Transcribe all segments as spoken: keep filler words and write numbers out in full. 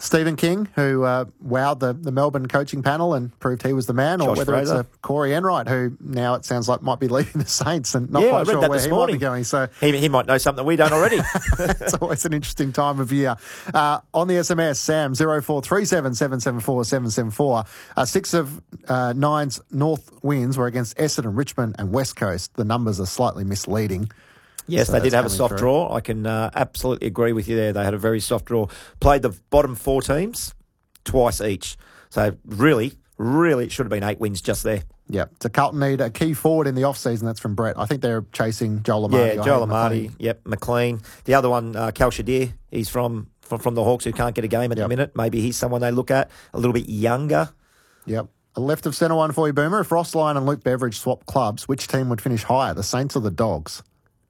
Stephen King, who uh, wowed the, the Melbourne coaching panel and proved he was the man, or Josh whether Fraser. it's a Corey Enright, who now it sounds like might be leaving the Saints and not yeah, quite I read sure that where this he morning. might be going. So he, he might know something we don't already. it's always an interesting time of year. Uh, on the S M S, Sam, zero four three seven seven seven four seven seven four. Uh, six of uh, nine's North wins were against Essendon, Richmond and West Coast. The numbers are slightly misleading. Yes, So they did that's have a coming soft through. draw. I can uh, absolutely agree with you there. They had a very soft draw. Played the bottom four teams twice each. So really, really, it should have been eight wins just there. Yeah, so Carlton need a key forward in the off-season. That's from Brett. I think they're chasing Joel Amati. Yeah, or Joel Hayden Amati. McLean. Yep, McLean. The other one, uh, Cal Shadir. He's from, from from the Hawks, who can't get a game at Yep. the minute. Maybe he's someone they look at. A little bit younger. Yep. A left of centre one for you, Boomer. If Ross Lyon and Luke Beveridge swap clubs, which team would finish higher, the Saints or the Dogs?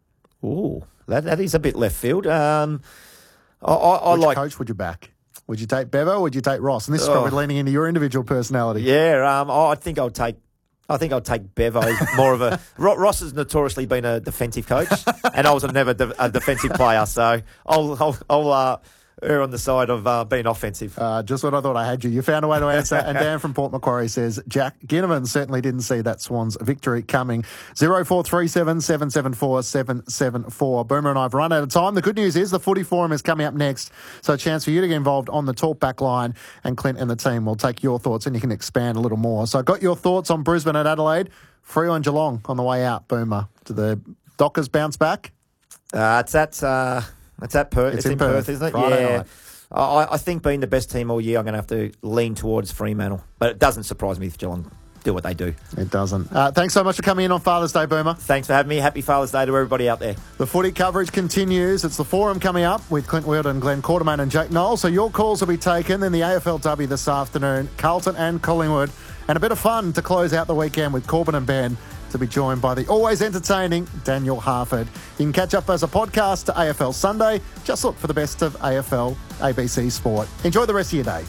Ooh, that that is a bit left field. Um, I, I, I Which like. coach would you back? Would you take Bevo or would you take Ross? And this is Oh. probably leaning into your individual personality. Yeah, um, I think I'll take. I think I'll take Bevo. More of a Ro- Ross has notoriously been a defensive coach, and I was never de- a defensive player, so I'll I'll, I'll uh, err on the side of uh, being offensive. Uh, just what I thought I had you. You found a way to answer. And Dan from Port Macquarie says, Jack Ginnivan certainly didn't see that Swans victory coming. zero four three seven seven seven four seven seven four. Boomer and I have run out of time. The good news is the footy forum is coming up next. So a chance for you to get involved on the talk back line, and Clint and the team will take your thoughts and you can expand a little more. So I got your thoughts on Brisbane and Adelaide. Freo and Geelong on the way out, Boomer. Do the Dockers bounce back? Uh, it's at uh, it's at Perth. It's It's, in in Perth, Perth, isn't it? Friday yeah. night. I, I think being the best team all year, I'm going to have to lean towards Fremantle. But it doesn't surprise me if Geelong do what they do. It doesn't. Uh, thanks so much for coming in on Father's Day, Boomer. Thanks for having me. Happy Father's Day to everybody out there. The footy coverage continues. It's the forum coming up with Clint Wealdon, Glenn Quartermain and Jake Knoll. So your calls will be taken in the A F L W this afternoon. Carlton and Collingwood. And a bit of fun to close out the weekend with Corbin and Ben, to be joined by the always entertaining Daniel Harford. You can catch up as a podcast to A F L Sunday. Just look for the best of A F L A B C Sport. Enjoy the rest of your day.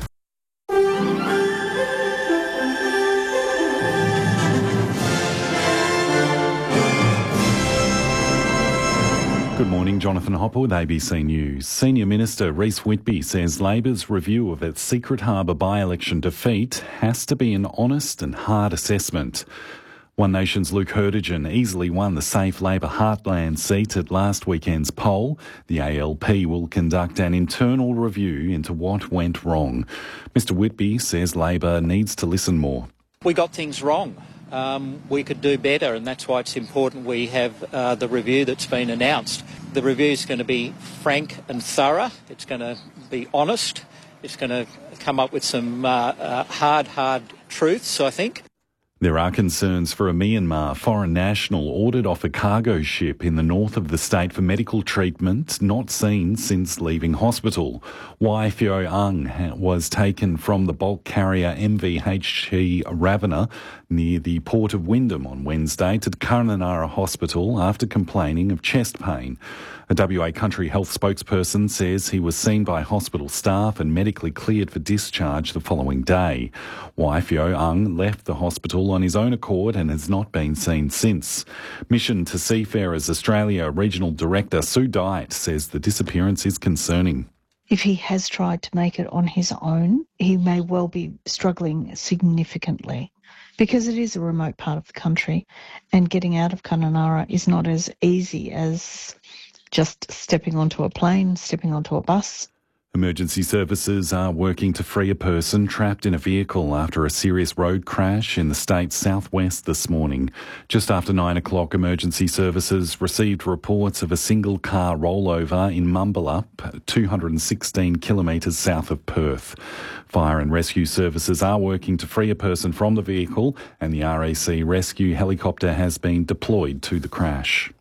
Good morning, Jonathan Hopper with A B C News. Senior Minister Reece Whitby says Labor's review of its Secret Harbour by-election defeat has to be an honest and hard assessment. One Nation's Luke Herdigan easily won the safe Labor Heartland seat at last weekend's poll. The A L P will conduct an internal review into what went wrong. Mister Whitby says Labor needs to listen more. We got things wrong. Um, we could do better, and that's why it's important we have uh, the review that's been announced. The review is going to be frank and thorough. It's going to be honest. It's going to come up with some uh, uh, hard, hard truths, I think. There are concerns for a Myanmar foreign national ordered off a cargo ship in the north of the state for medical treatment, not seen since leaving hospital. Wai Phyo Ang was taken from the bulk carrier M V H T Ravana near the port of Wyndham on Wednesday to the Kununurra Hospital after complaining of chest pain. A W A Country Health spokesperson says he was seen by hospital staff and medically cleared for discharge the following day. Wai Phyo Ang left the hospital on his own accord and has not been seen since. Mission to Seafarers Australia Regional Director Sue Dyett says the disappearance is concerning. If he has tried to make it on his own, he may well be struggling significantly because it is a remote part of the country and getting out of Kununurra is not as easy as just stepping onto a plane, stepping onto a bus. Emergency services are working to free a person trapped in a vehicle after a serious road crash in the state's southwest this morning. Just after nine o'clock, emergency services received reports of a single-car rollover in Mumbalup, two hundred sixteen kilometres south of Perth. Fire and rescue services are working to free a person from the vehicle, and the R A C rescue helicopter has been deployed to the crash.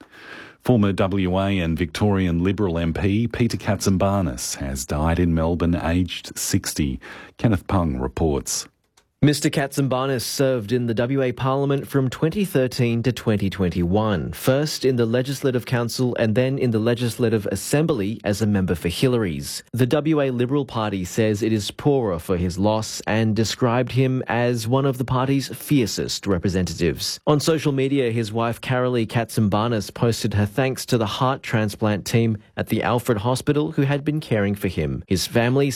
Former W A and Victorian Liberal M P Peter Katsimbarnis has died in Melbourne aged sixty. Kenneth Pung reports. Mister Katsimbarnis served in the W A Parliament from twenty thirteen to twenty twenty-one, first in the Legislative Council and then in the Legislative Assembly as a member for Hillary's. The W A Liberal Party says it is poorer for his loss and described him as one of the party's fiercest representatives. On social media, his wife Carolee Katsimbarnis posted her thanks to the heart transplant team at the Alfred Hospital who had been caring for him. His family